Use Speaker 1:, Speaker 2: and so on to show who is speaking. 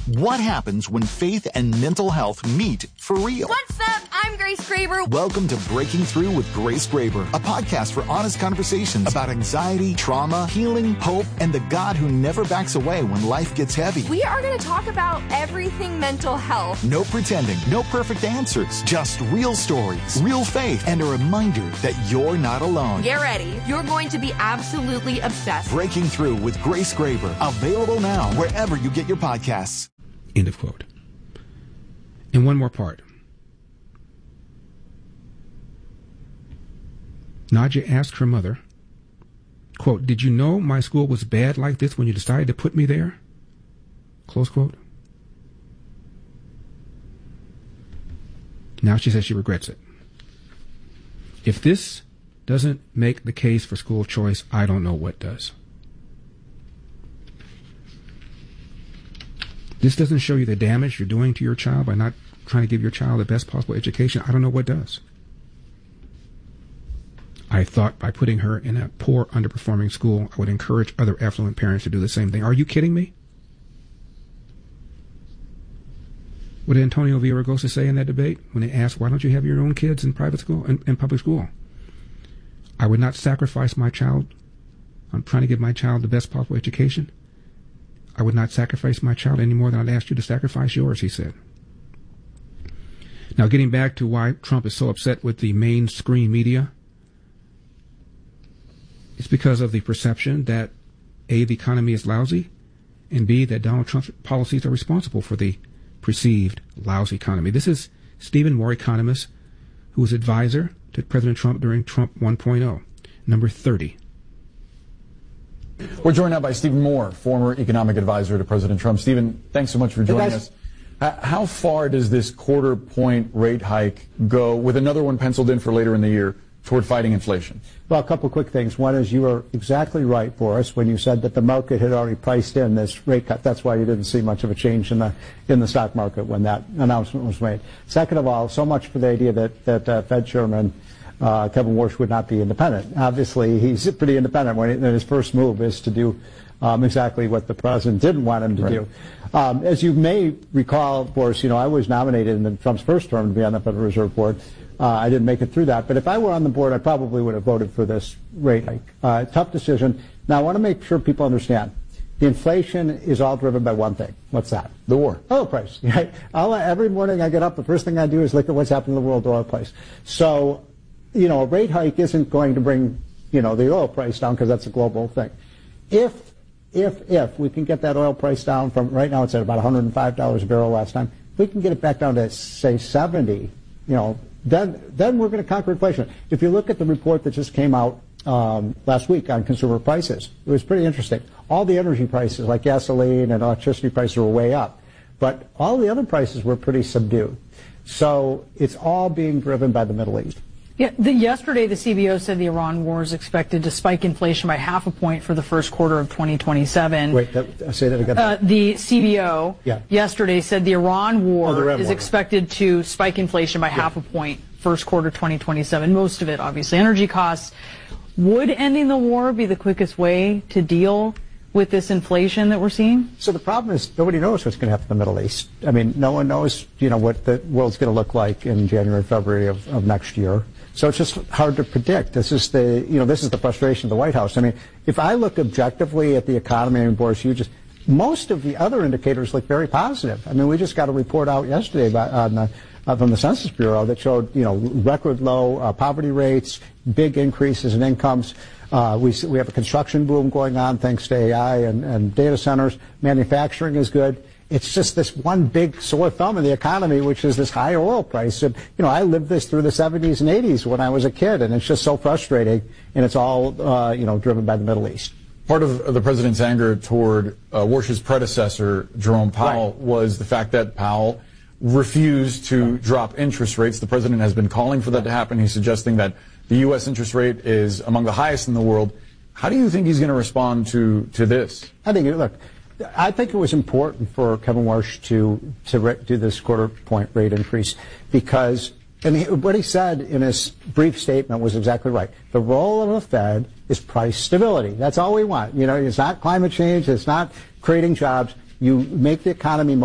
Speaker 1: What happens when faith and mental health meet for real?
Speaker 2: What's up? I'm Grace Graber.
Speaker 1: Welcome to Breaking Through with Grace Graber, a podcast for honest conversations about anxiety, trauma, healing, hope, and the God who never backs away when life gets heavy.
Speaker 2: We are going to talk about everything mental health.
Speaker 1: No pretending, no perfect answers, just real stories, real faith, and a reminder that you're not alone.
Speaker 2: Get ready. You're going to be absolutely obsessed.
Speaker 1: Breaking Through with Grace Graber, available now wherever you get your podcasts.
Speaker 3: End of quote. And one more part. Nadja asked her mother, quote, "Did you know my school was bad like this when you decided to put me there?" Close quote. Now she says she regrets it. If this doesn't make the case for school choice, I don't know what does. This doesn't show you the damage you're doing to your child by not trying to give your child the best possible education. I don't know what does. I thought by putting her in a poor, underperforming school, I would encourage other affluent parents to do the same thing. Are you kidding me? What did Antonio Villaraigosa say in that debate when they asked, why don't you have your own kids in private school, in public school? I would not sacrifice my child. I'm trying to give my child the best possible education. I would not sacrifice my child any more than I'd ask you to sacrifice yours, he said. Now, getting back to why Trump is so upset with the mainstream media, it's because of the perception that, A, the economy is lousy, and B, that Donald Trump's policies are responsible for the perceived lousy economy. This is Stephen Moore, economist, who was advisor to President Trump during Trump 1.0, number 30.
Speaker 4: We're joined now by Stephen Moore, former economic advisor to President Trump. Stephen, thanks so much for joining us. How far does this quarter-point rate hike go, with another one penciled in for later in the year, toward fighting inflation?
Speaker 5: Well, a couple of quick things. One is, you were exactly right, Boris, when you said that the market had already priced in this rate cut. That's why you didn't see much of a change in the stock market when that announcement was made. Second of all, so much for the idea that Fed Chairman Kevin Warsh would not be independent. Obviously, he's pretty independent when his first move is to do exactly what the president didn't want him to do. As you may recall, Boris, I was nominated in Trump's first term to be on the Federal Reserve Board. I didn't make it through that, but if I were on the board, I probably would have voted for this rate hike. Tough decision. Now, I want to make sure people understand. The inflation is all driven by one thing. What's that?
Speaker 4: The war.
Speaker 5: Oil price. Right? Every morning I get up, the first thing I do is look at what's happening in the world oil price. So, a rate hike isn't going to bring, the oil price down, because that's a global thing. If we can get that oil price down from, right now it's at about $105 a barrel last time, if we can get it back down to, say, 70, then we're going to conquer inflation. If you look at the report that just came out last week on consumer prices, it was pretty interesting. All the energy prices, like gasoline and electricity prices, were way up, but all the other prices were pretty subdued. So it's all being driven by the Middle East.
Speaker 6: Yeah, yesterday the CBO said the Iran war is expected to spike inflation by 0.5 point for the first quarter of 2027.
Speaker 5: Wait, say that again.
Speaker 6: The CBO yesterday said the Iran war is expected to spike inflation by 0.5 point first quarter 2027. Most of it, obviously, energy costs. Would ending the war be the quickest way to deal with this inflation that we're seeing?
Speaker 5: So the problem is, nobody knows what's going to happen in the Middle East. I mean, no one knows, what the world's going to look like in January, February of next year. So it's just hard to predict. This is the frustration of the White House. I mean, if I look objectively at the economy, and Boris, most of the other indicators look very positive. I mean, we just got a report out yesterday from the Census Bureau that showed, record low poverty rates, big increases in incomes. We have a construction boom going on thanks to AI and data centers. Manufacturing is good. It's just this one big sore thumb in the economy, which is this high oil price. And, I lived this through the 70s and 80s when I was a kid, and it's just so frustrating. And it's all, driven by the Middle East.
Speaker 4: Part of the president's anger toward Warsh's predecessor, Jerome Powell, was the fact that Powell refused to drop interest rates. The president has been calling for that to happen. He's suggesting that the U.S. interest rate is among the highest in the world. How do you think he's going to respond to this?
Speaker 5: I think it was important for Kevin Warsh to do this quarter-point rate increase because, what he said in his brief statement was exactly right. The role of the Fed is price stability. That's all we want. It's not climate change. It's not creating jobs. You make the economy